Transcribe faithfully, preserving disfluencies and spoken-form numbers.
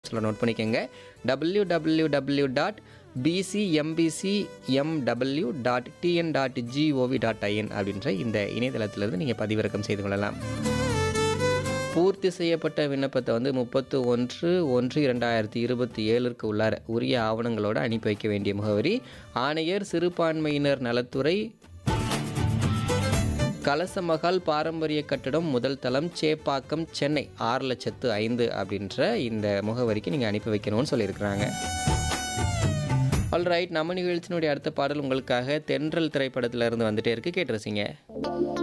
சொல்ல நோட் பண்ணிக்கோங்க. W W W dot பிசிஎம்பிசிஎம்டபிள்யூ dot TN dot gov dot IN அப்படின்ற இந்த இணையதளத்திலிருந்து நீங்கள் பதிவிறக்கம் செய்து கொள்ளலாம். பூர்த்தி செய்யப்பட்ட விண்ணப்பத்தை வந்து முப்பத்து ஒன்று ஒன்று இரண்டாயிரத்தி இருபத்தி ஏழுக்கு உள்ளார உரிய ஆவணங்களோடு அனுப்பி வைக்க வேண்டிய முகவரி ஆணையர் சிறுபான்மையினர் நலத்துறை, கலசமகால் பாரம்பரிய கட்டடம், முதல் தளம், சேப்பாக்கம், சென்னை ஆறு லட்சத்து ஐந்து அப்படின்ற இந்த முகவரிக்கு நீங்கள் அனுப்பி வைக்கணும்னு சொல்லியிருக்கிறாங்க. ஆல்ரைட், நம்ம நிகழ்ச்சியினுடைய அடுத்த பாடல் உங்களுக்காக தென்றல் திரைப்படத்தில் இருந்து வந்துட்டே இருக்கு, கேட்டு ரசிங்க.